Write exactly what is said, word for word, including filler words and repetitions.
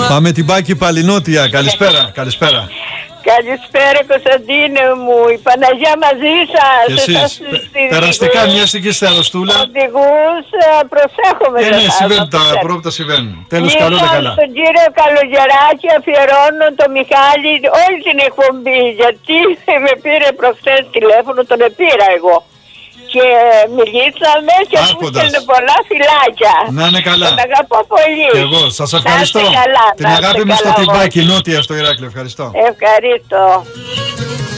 Πάμε Τιμπάκη πάλι νότια. Καλησπέρα, καλησπέρα. Καλησπέρα Κωνσταντίνε μου, η Παναγιά μαζί σας. Και εσείς, πε, περαστικά μια στιγμή στη αρρωστούλα. Οδηγούς, προσέχομαι. Ε, ναι, συμβαίνουν τα πρόβλητα συμβαίνουν. Τέλος, λοιπόν, καλό και καλά. Στον κύριο Καλογεράκη αφιερώνω το Μιχάλη όλη την εκπομπή, γιατί με πήρε προχθές τηλέφωνο, τον επήρα εγώ. Και μιλήσαμε και μου στέλνε πολλά φιλάκια. Να είναι καλά. Τον αγαπώ πολύ. Και εγώ σας ευχαριστώ. Καλά, την αγάπη μου στο Τιμπάκη νότια στο Ηράκλειο. Ευχαριστώ. Ευχαριστώ.